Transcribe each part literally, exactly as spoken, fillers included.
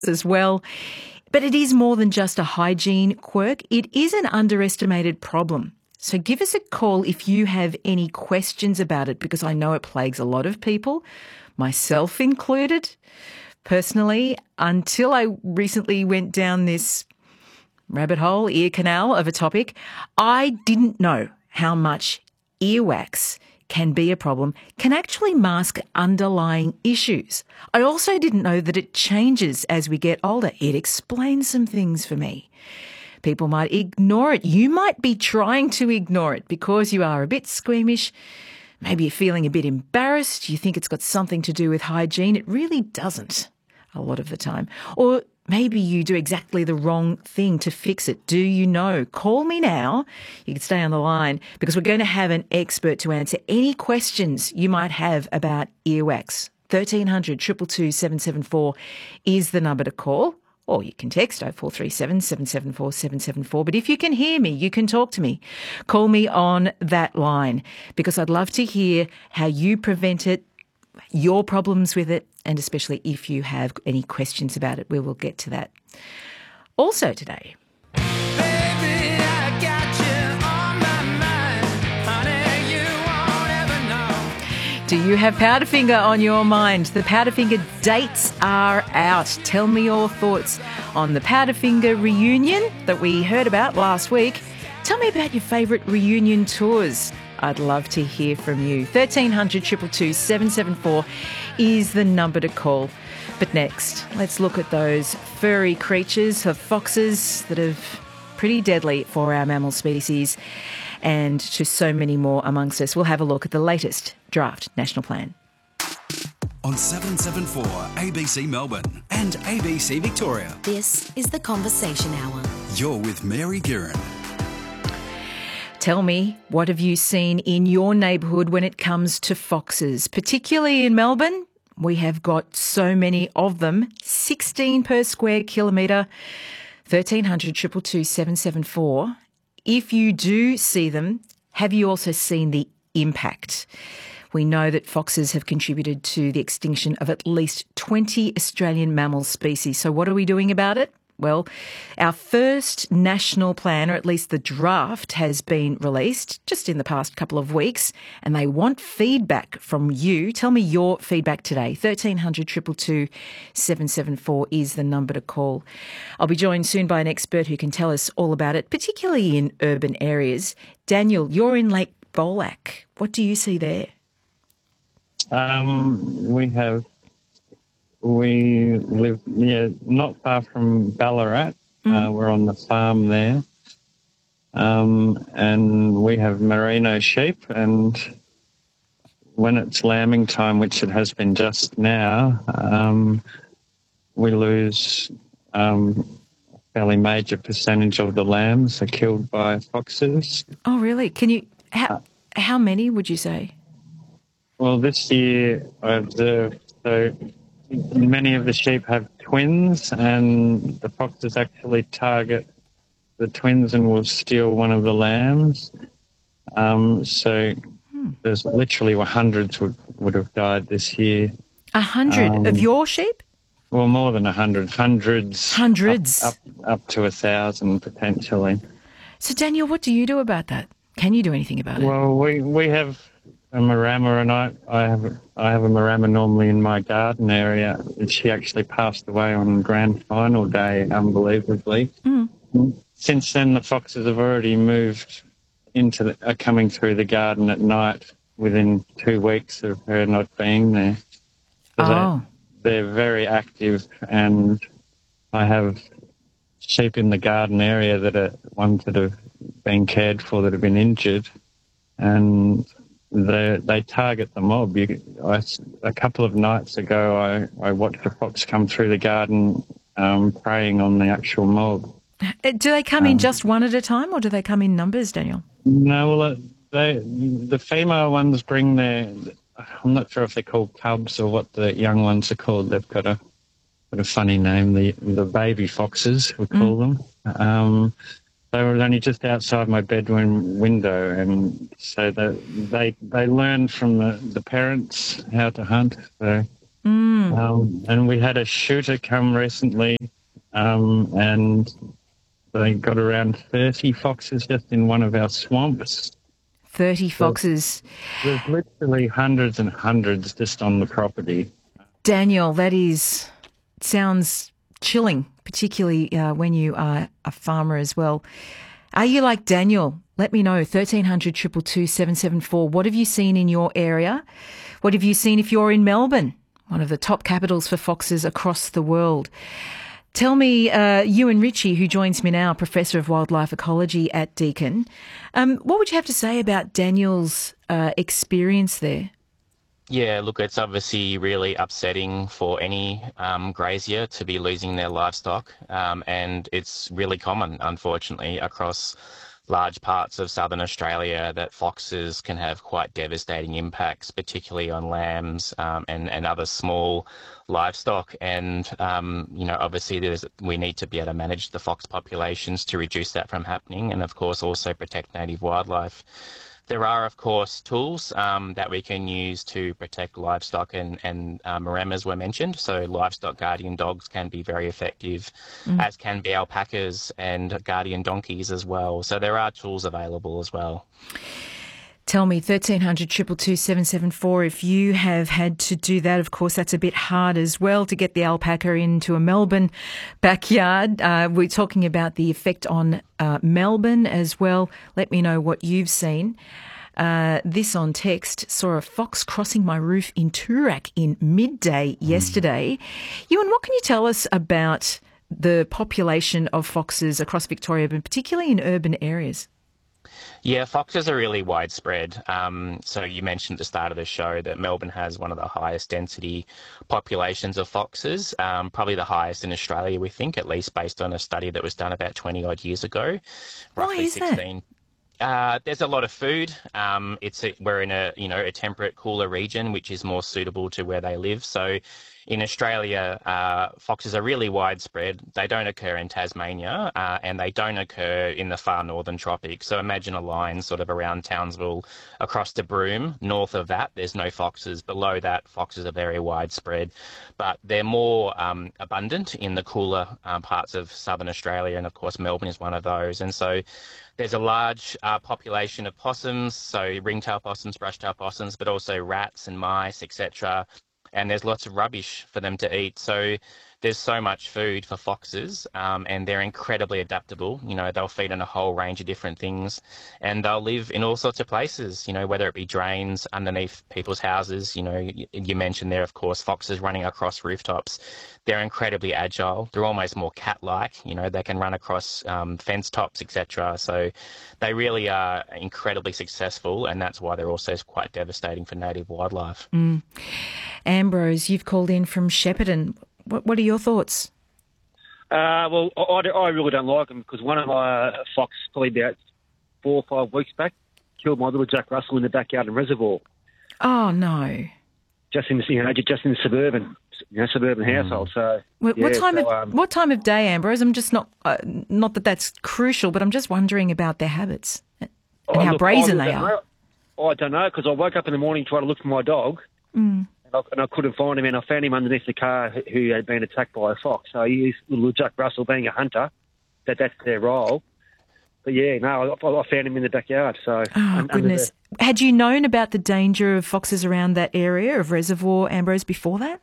as well. But it is more than just a hygiene quirk. It is an underestimated problem. So give us a call if you have any questions about it, because I know it plagues a lot of people, myself included. Personally, until I recently went down this rabbit hole, ear canal of a topic, I didn't know how much earwax can be a problem, can actually mask underlying issues. I also didn't know that it changes as we get older. It explains some things for me. People might ignore it. You might be trying to ignore it because you are a bit squeamish. Maybe you're feeling a bit embarrassed. You think it's got something to do with hygiene. It really doesn't a lot of the time. Or maybe you do exactly the wrong thing to fix it. Do you know? Call me now. You can stay on the line because we're going to have an expert to answer any questions you might have about earwax. thirteen hundred, two two two, seven seven four is the number to call. Or you can text oh four three seven, seven seven four, seven seven four. But if you can hear me, you can talk to me. Call me on that line because I'd love to hear how you prevent it, your problems with it, and especially if you have any questions about it. We will get to that. Also today, do you have Powderfinger on your mind? The Powderfinger dates are out. Tell me your thoughts on the Powderfinger reunion that we heard about last week. Tell me about your favourite reunion tours. I'd love to hear from you. thirteen hundred, two two two, seven seven four is the number to call. But next, let's look at those furry creatures of foxes that are pretty deadly for our mammal species and to so many more amongst us. We'll have a look at the latest draft national plan. On seven seven four A B C Melbourne and A B C Victoria. This is the Conversation Hour. You're with Mary Guerin. Tell me, what have you seen in your neighbourhood when it comes to foxes? Particularly in Melbourne, we have got so many of them, sixteen per square kilometre, thirteen hundred, two two two, seven seven four. If you do see them, have you also seen the impact? We know that foxes have contributed to the extinction of at least twenty Australian mammal species. So what are we doing about it? Well, our first national plan, or at least the draft, has been released just in the past couple of weeks, and they want feedback from you. Tell me your feedback today. thirteen hundred, two two two, seven seven four is the number to call. I'll be joined soon by an expert who can tell us all about it, particularly in urban areas. Daniel, you're in Lake Bolac. What do you see there? Um, we have... We live yeah, not far from Ballarat. Mm. Uh, we're on the farm there. Um, and we have merino sheep, and when it's lambing time, which it has been just now, um, we lose um, a fairly major percentage of the lambs are killed by foxes. Oh, really? Can you... How, uh, how many would you say? Well, this year I observed... So, many of the sheep have twins, and the foxes actually target the twins and will steal one of the lambs. Um, so hmm. there's literally hundreds would, would have died this year. A hundred um, of your sheep? Well, more than a hundred. Hundreds. Hundreds. Up, up, up to a thousand, potentially. So, Daniel, what do you do about that? Can you do anything about it? Well, we, we have... a marama, and I, I have I have a marama normally in my garden area. And she actually passed away on grand final day, unbelievably. Mm. Since then, the foxes have already moved into the, are coming through the garden at night within two weeks of her not being there. So oh. they, they're very active, and I have sheep in the garden area that are ones that have been cared for that have been injured, and They they target the mob. You, I, a couple of nights ago, I, I watched a fox come through the garden um, preying on the actual mob. Do they come um, in just one at a time, or do they come in numbers, Daniel? No, well, they, the female ones bring their... I'm not sure if they're called cubs or what the young ones are called. They've got a, got a funny name, the, the baby foxes, we call mm. them. Um They were only just outside my bedroom window, and so they they, they learned from the, the parents how to hunt. So Mm. Um, and we had a shooter come recently, um, and they got around thirty foxes just in one of our swamps. thirty foxes. There's literally hundreds and hundreds just on the property. Daniel, that is, sounds chilling, particularly uh, when you are a farmer as well. Are you like Daniel? Let me know, thirteen hundred, two two two, seven seven four. What have you seen in your area? What have you seen if you're in Melbourne, one of the top capitals for foxes across the world? Tell me, uh, Ewan Ritchie, who joins me now, Professor of Wildlife Ecology at Deakin, um, what would you have to say about Daniel's uh, experience there? Yeah, look, it's obviously really upsetting for any um, grazier to be losing their livestock, um, and it's really common, unfortunately, across large parts of southern Australia that foxes can have quite devastating impacts, particularly on lambs um, and, and other small livestock. And, um, you know, obviously there's, we need to be able to manage the fox populations to reduce that from happening and, of course, also protect native wildlife. There are, of course, tools um, that we can use to protect livestock, and, and uh, maremas were mentioned. So livestock guardian dogs can be very effective, mm. as can be alpacas and guardian donkeys as well. So there are tools available as well. Tell me, thirteen hundred, two two two, seven seven four, if you have had to do that. Of course, that's a bit hard as well to get the alpaca into a Melbourne backyard. Uh, we're talking about the effect on uh, Melbourne as well. Let me know what you've seen. Uh, this on text, saw a fox crossing my roof in Toorak in midday yesterday. Mm. Ewan, what can you tell us about the population of foxes across Victoria, but particularly in urban areas? Yeah, foxes are really widespread. Um, so you mentioned at the start of the show that Melbourne has one of the highest density populations of foxes, um, probably the highest in Australia, we think, at least based on a study that was done about twenty odd years ago. Why is that? Uh, there's a lot of food. Um, it's a, we're in a you know a temperate, cooler region, which is more suitable to where they live. So in Australia, uh, foxes are really widespread. They don't occur in Tasmania, uh, and they don't occur in the far northern tropics. So imagine a line sort of around Townsville across to Broome. North of that, there's no foxes. Below that, foxes are very widespread. But they're more um, abundant in the cooler um, parts of southern Australia, and of course Melbourne is one of those. And so there's a large uh, population of possums, so ringtail possums, brushtail possums, but also rats and mice, et cetera. And there's lots of rubbish for them to eat. So there's so much food for foxes, um, and they're incredibly adaptable. You know, they'll feed on a whole range of different things, and they'll live in all sorts of places, you know, whether it be drains, underneath people's houses. You know, you, you mentioned there, of course, foxes running across rooftops. They're incredibly agile. They're almost more cat-like. You know, they can run across um, fence tops, et cetera. So they really are incredibly successful, and that's why they're also quite devastating for native wildlife. Mm. Ambrose, you've called in from Shepparton. What, what are your thoughts? Uh, well, I, I really don't like them because one of my uh, fox, probably about four or five weeks back, killed my little Jack Russell in the backyard in Reservoir. Oh, no. Just in the, you know, just in the suburban, you know, suburban mm. household. So, what, yeah, what time so, of um, what time of day, Ambrose? I'm just not uh, not that that's crucial, but I'm just wondering about their habits and oh, how look, brazen I they are. Know. I don't know because I woke up in the morning trying to look for my dog. Mm. And I couldn't find him, and I found him underneath the car who had been attacked by a fox. So he is little Jack Russell, being a hunter, that that's their role. But yeah, no, I, I found him in the backyard. So oh un, goodness, the... had you known about the danger of foxes around that area of Reservoir, Ambrose, before that?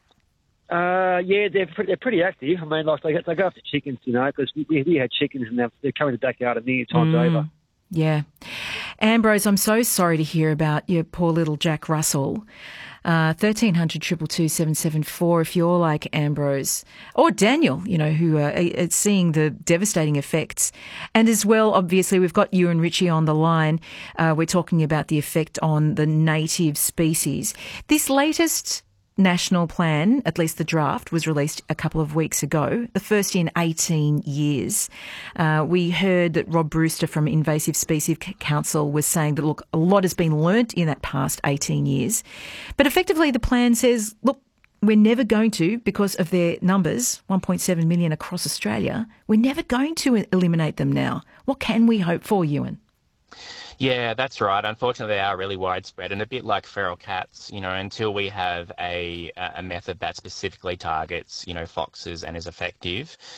Uh, yeah, they're pretty, they're pretty active. I mean, like they, they go after chickens, you know, because we, we had chickens and they're, they're coming to the backyard a million times mm. over. Yeah. Ambrose, I'm so sorry to hear about your poor little Jack Russell. Uh, thirteen hundred, two two two, seven seven four if you're like Ambrose or Daniel, you know, who are, are seeing the devastating effects. And as well, obviously, we've got Ewan Ritchie on the line. Uh, we're talking about the effect on the native species. This latest national plan, at least the draft, was released a couple of weeks ago, the first in eighteen years. Uh, we heard that Rob Brewster from Invasive Species Council was saying that, look, a lot has been learnt in that past eighteen years. But effectively the plan says, look, we're never going to, because of their numbers, one point seven million across Australia, we're never going to eliminate them now. What can we hope for, Ewan? Yeah, that's right. Unfortunately, they are really widespread and a bit like feral cats, you know, until we have a a method that specifically targets, you know, foxes and is effective,